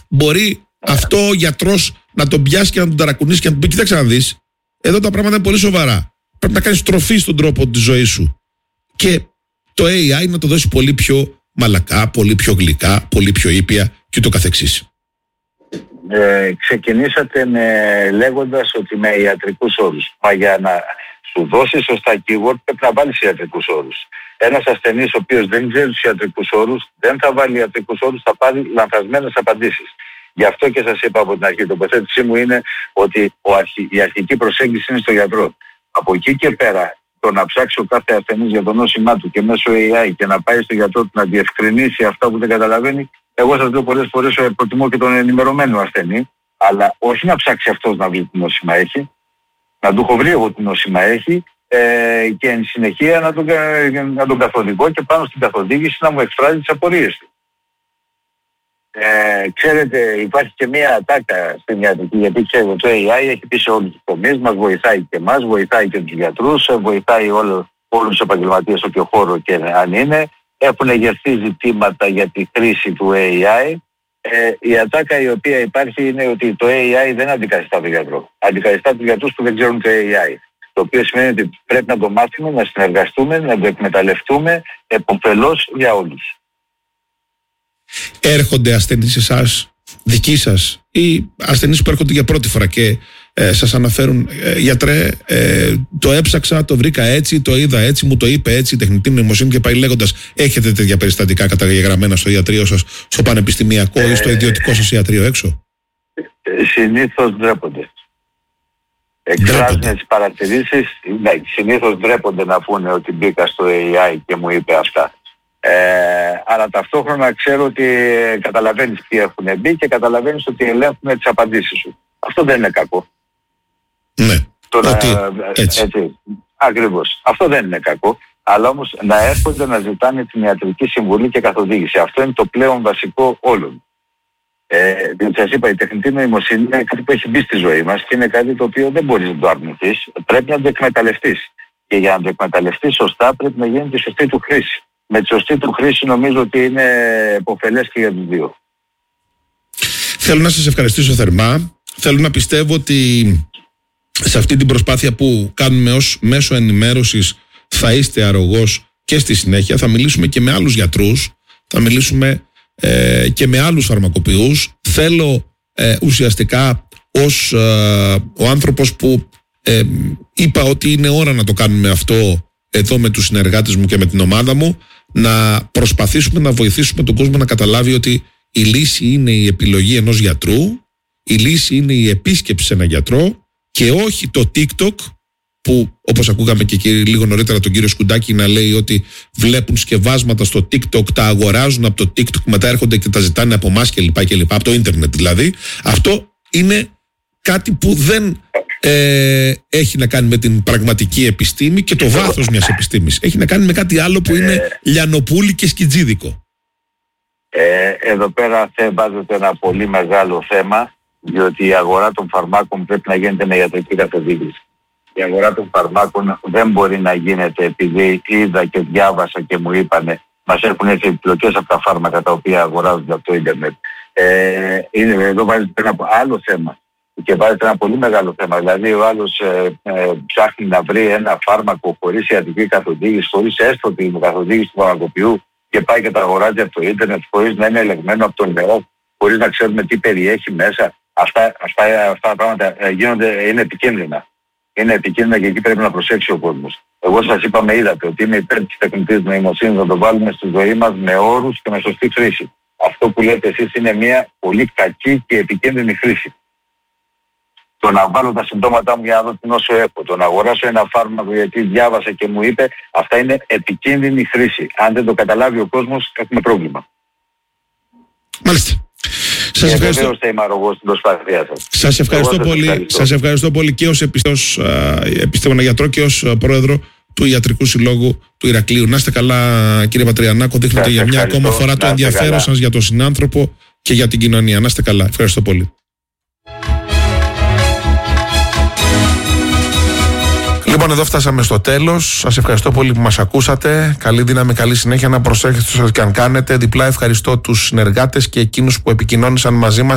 μπορεί αυτό ο γιατρός να τον πιάσει και να τον ταρακουνήσει και να του πει: κοίταξε να δεις, εδώ τα πράγματα είναι πολύ σοβαρά. Πρέπει να κάνεις τροφή στον τρόπο της ζωής σου. Και το AI να το δώσει πολύ πιο μαλακά, πολύ πιο γλυκά, πολύ πιο ήπια και το καθεξής. Ξεκινήσατε λέγοντας ότι με ιατρικούς όρους. Μα για να σου δώσει σωστά keyword πρέπει να βάλεις ιατρικούς όρους. Ένας ασθενής ο οποίος δεν ξέρει τους ιατρικούς όρους, δεν θα βάλει ιατρικούς όρους, θα πάρει λανθασμένες απαντήσεις. Γι' αυτό και σας είπα από την αρχή, η τοποθέτησή μου είναι ότι η αρχική προσέγγιση είναι στο γιατρό. Από εκεί και πέρα, το να ψάξει ο κάθε ασθενής για το νόσημά του και μέσω AI και να πάει στο γιατρό του να διευκρινίσει αυτά που δεν καταλαβαίνει, εγώ σας λέω πολλές φορές προτιμώ και τον ενημερωμένο ασθενή, αλλά όχι να ψάξει αυτός να βρει τι νόσημα έχει, να του έχω βρει εγώ τι νόσημα έχει και εν συνεχεία να τον καθοδηγώ και πάνω στην καθοδήγηση να μου εκφράζει τις απορίες του. Ξέρετε, υπάρχει και μια ατάκα στην ιατρική, γιατί ξέρετε το AI έχει πει σε όλους τους τομείς, μας βοηθάει και εμάς, βοηθάει και τους γιατρούς, βοηθάει όλους τους επαγγελματίες όποιο χώρο και αν είναι. Έχουν γερθεί ζητήματα για τη χρήση του AI. Η ατάκα η οποία υπάρχει είναι ότι το AI δεν αντικαθιστά τον γιατρό. Αντικαθιστά τους γιατρούς που δεν ξέρουν το AI. Το οποίο σημαίνει ότι πρέπει να το μάθουμε, να συνεργαστούμε, να το εκμεταλλευτούμε επωφελώς για όλους. Έρχονται ασθενείς εσάς, δικοί σας, ή ασθενείς που έρχονται για πρώτη φορά και σας αναφέρουν: γιατρέ, το έψαξα, το βρήκα έτσι, το είδα έτσι, μου το είπε έτσι η τεχνητή νοημοσύνη, και πάει λέγοντας? Έχετε τέτοια περιστατικά καταγεγραμμένα στο ιατρείο σας, στο πανεπιστημιακό ή στο ιδιωτικό σας ιατρείο έξω? Συνήθως ντρέπονται. Εκφράζουν τις παρατηρήσεις, συνήθως ντρέπονται να πούνε ότι μπήκα στο AI και μου είπε αυτά. Αλλά ταυτόχρονα ξέρω ότι καταλαβαίνεις τι έχουν μπει και καταλαβαίνεις ότι ελέγχουν τις απαντήσεις σου. Αυτό δεν είναι κακό. Ναι, έτσι. Ακριβώς. Αυτό δεν είναι κακό. Αλλά όμως να έρχονται να ζητάνε την ιατρική συμβουλή και καθοδήγηση. Αυτό είναι το πλέον βασικό όλων. Διότι σας είπα, η τεχνητή νοημοσύνη είναι κάτι που έχει μπει στη ζωή μας και είναι κάτι το οποίο δεν μπορείς να το αρνηθείς. Πρέπει να το εκμεταλλευτείς. Και για να το εκμεταλλευτείς σωστά πρέπει να γίνει τη σωστή του χρήση. Με τη σωστή του χρήση νομίζω ότι είναι επωφελές και για τους δύο. Θέλω να σας ευχαριστήσω θερμά. Θέλω να πιστεύω ότι σε αυτή την προσπάθεια που κάνουμε ως μέσο ενημέρωσης θα είστε αρρωγός και στη συνέχεια. Θα μιλήσουμε και με άλλους γιατρούς, θα μιλήσουμε και με άλλους φαρμακοποιούς. Θέλω ουσιαστικά ως ο άνθρωπος που είπα ότι είναι ώρα να το κάνουμε αυτό εδώ με τους συνεργάτες μου και με την ομάδα μου, να προσπαθήσουμε να βοηθήσουμε τον κόσμο να καταλάβει ότι η λύση είναι η επιλογή ενός γιατρού, η λύση είναι η επίσκεψη σε έναν γιατρό και όχι το TikTok, που όπως ακούγαμε και λίγο νωρίτερα τον κύριο Σκουντάκη να λέει ότι βλέπουν σκευάσματα στο TikTok, τα αγοράζουν από το TikTok, μετά έρχονται και τα ζητάνε από εμάς κλπ. Από το ίντερνετ δηλαδή. Αυτό είναι κάτι που δεν έχει να κάνει με την πραγματική επιστήμη και το βάθος μιας επιστήμης. Έχει να κάνει με κάτι άλλο που είναι λιανοπούλι και σκιτζίδικο. Εδώ πέρα βάζετε ένα πολύ μεγάλο θέμα, διότι η αγορά των φαρμάκων πρέπει να γίνεται με ιατρική καθοδήγηση. Η αγορά των φαρμάκων δεν μπορεί να γίνεται επειδή είδα και διάβασα και μου είπανε, μας έχουν έρθει επιλογές από τα φάρμακα τα οποία αγοράζονται από το ίντερνετ. Εδώ βάζετε ένα άλλο θέμα. Και βάζετε ένα πολύ μεγάλο θέμα. Δηλαδή, ο άλλος ψάχνει να βρει ένα φάρμακο χωρίς ιατρική καθοδήγηση, χωρίς έστω την καθοδήγηση του φαρμακοποιού και πάει και τα αγοράζει από το ίντερνετ, χωρίς να είναι ελεγμένο από τον νεό, χωρίς να ξέρουμε τι περιέχει μέσα. Αυτά τα πράγματα είναι επικίνδυνα. Είναι επικίνδυνα και εκεί πρέπει να προσέξει ο κόσμος. Εγώ σας είπα, με είδατε ότι είμαι υπέρ της τεχνητής νοημοσύνης να το βάλουμε στη ζωή μας με όρους και με σωστή χρήση. Αυτό που λέτε εσείς είναι μια πολύ κακή και επικίνδυνη χρήση. Το να βάλω τα συμπτώματά μου για να δω την όσο έχω, το να αγοράσω ένα φάρμακο γιατί διάβασα και μου είπε, αυτά είναι επικίνδυνη χρήση. Αν δεν το καταλάβει ο κόσμος, έχουμε πρόβλημα. Μάλιστα. Σας ευχαριστώ. Θα είμαι αρρωγός στην προσπάθειά σας. Σας ευχαριστώ πολύ και ως επιστήμονα γιατρό και ως πρόεδρο του Ιατρικού Συλλόγου του Ηρακλείου. Να είστε καλά, κύριε Πατριανάκο. Δείχνετε για μια ακόμα φορά το ενδιαφέρον σας για τον συνάνθρωπο και για την κοινωνία. Να είστε καλά. Ευχαριστώ πολύ. Λοιπόν, εδώ φτάσαμε στο τέλος. Σας ευχαριστώ πολύ που μας ακούσατε. Καλή δύναμη, καλή συνέχεια. Να προσέχετε στο και αν κάνετε. Διπλά ευχαριστώ τους συνεργάτες και εκείνους που επικοινώνησαν μαζί μας.